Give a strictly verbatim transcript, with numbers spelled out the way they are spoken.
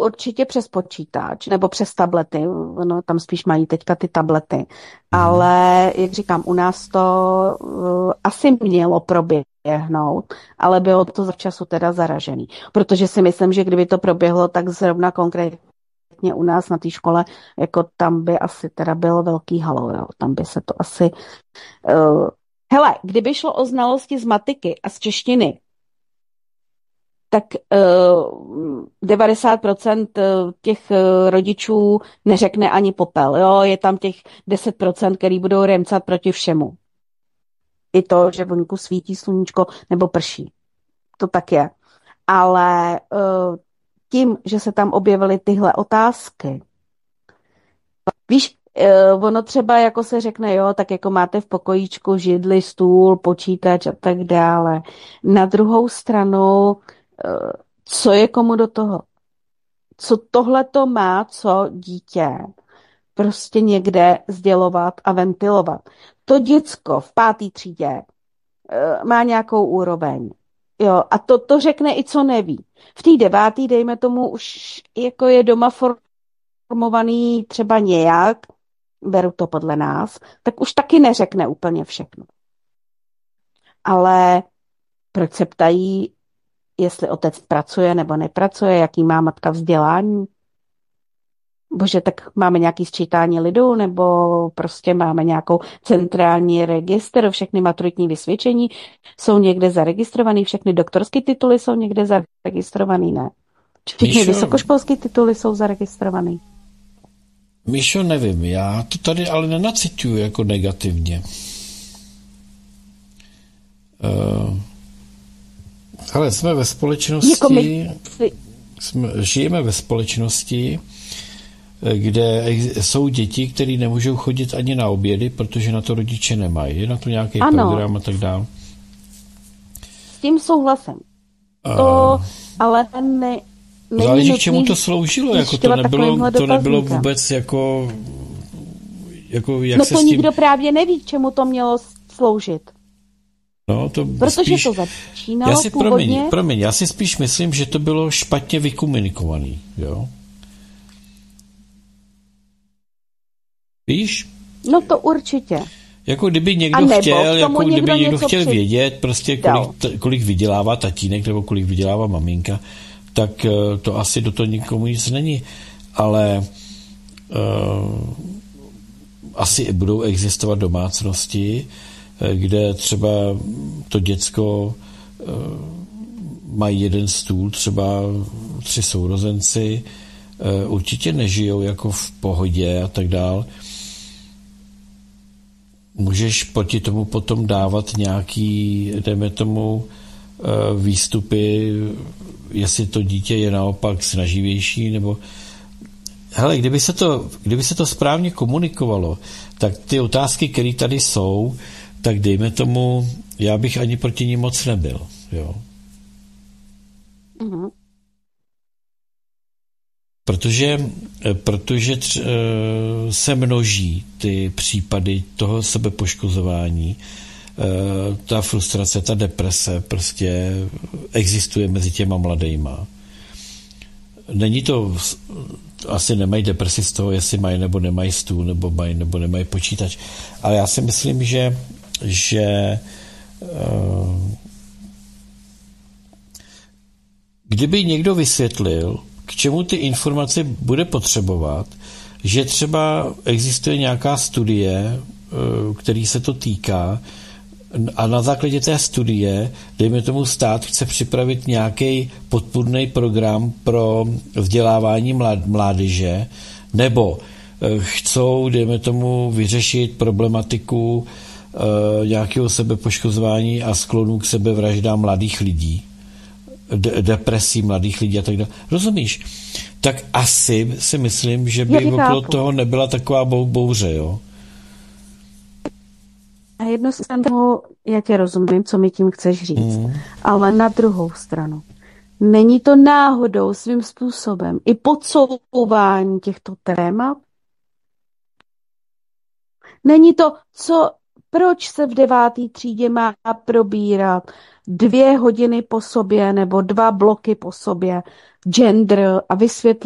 určitě přes počítač nebo přes tablety, no, tam spíš mají teďka ty tablety, ale jak říkám, u nás to uh, asi mělo proběhnout, ale bylo to za času teda zaražený, protože si myslím, že kdyby to proběhlo, tak zrovna konkrétně u nás na té škole, jako tam by asi teda bylo velký halo, jo. Tam by se to asi... Uh, hele, kdyby šlo o znalosti z matiky a z češtiny, tak uh, devadesát procent těch uh, rodičů neřekne ani popel. Jo? Je tam těch deset procent, který budou remcat proti všemu. I to, že vonku svítí sluníčko nebo prší. To tak je. Ale uh, tím, že se tam objevily tyhle otázky, víš, uh, ono třeba jako se řekne, jo, tak jako máte v pokojíčku židli, stůl, počítač a tak dále. Na druhou stranu co je komu do toho? Co tohle to má, co dítě prostě někde sdělovat a ventilovat? To děcko v páté třídě má nějakou úroveň. Jo, a to, to řekne i co neví. V té devátý, dejme tomu, už jako je doma formovaný třeba nějak, beru to podle nás, tak už taky neřekne úplně všechno. Ale proč se ptají, jestli otec pracuje nebo nepracuje, jaký má matka vzdělání? Bože, tak máme nějaký sčítání lidu, nebo prostě máme nějakou centrální registr, všechny maturitní vysvědčení jsou někde zaregistrovaný, všechny doktorské tituly jsou někde zaregistrovaný, ne? Všechny Míšo, vysokoškolské tituly jsou zaregistrovaný. Míšo, nevím, já to tady ale nenacituju jako negativně. Uh... Ale jsme ve společnosti, jako my... jsme, žijeme ve společnosti, kde jsou děti, které nemůžou chodit ani na obědy, protože na to rodiče nemají. Je na to nějaký ano. program a tak dále. S tím souhlasem. To, ale ne, záleží, k čemu to sloužilo. Jako to, nebylo, to nebylo vůbec jako... jako jak no se to s tím... nikdo právě neví, k čemu to mělo sloužit. No, to Protože spíš, to začínalo já si, původně... Promiň, promiň, já si spíš myslím, že to bylo špatně vykomunikovaný, jo? Víš? No to určitě. Jako kdyby někdo nebo, chtěl, jako někdo kdyby někdo chtěl při... vědět, prostě kolik, t- kolik vydělává tatínek nebo kolik vydělává maminka, tak uh, to asi do toho nikomu nic není. Ale uh, asi budou existovat domácnosti, kde třeba to děcko mají jeden stůl, třeba tři sourozenci, určitě nežijou jako v pohodě a tak dál. Můžeš proti tomu potom dávat nějaký, dejme tomu, výstupy, jestli to dítě je naopak snaživější, nebo hele, kdyby se to, kdyby se to správně komunikovalo, tak ty otázky, které tady jsou, tak dejme tomu, já bych ani proti ní moc nebyl, jo. Mm-hmm. Protože, protože tř, se množí ty případy toho sebepoškozování, ta frustrace, ta deprese prostě existuje mezi těma mladejma. Není to, asi nemají depresi z toho, jestli mají nebo nemají stůl, nebo mají nebo nemají počítač, ale já si myslím, že že uh, kdyby někdo vysvětlil, k čemu ty informace bude potřebovat, že třeba existuje nějaká studie, uh, který se to týká, a na základě té studie, dejme tomu, stát chce připravit nějaký podpůrný program pro vzdělávání mládeže, nebo chcou, dejme tomu, vyřešit problematiku uh, nějakého sebepoškozování a sklonu k sebevraždám mladých lidí, de- depresí mladých lidí a tak dále. Rozumíš? Tak asi si myslím, že by okolo toho nebyla taková bou- bouře, jo? Na jednu stranu já tě rozumím, co mi tím chceš říct, mm. ale na druhou stranu není to náhodou svým způsobem i podsouvání těchto témat? Není to, co, proč se v devátý třídě má probírat dvě hodiny po sobě nebo dva bloky po sobě gender a vysvětlit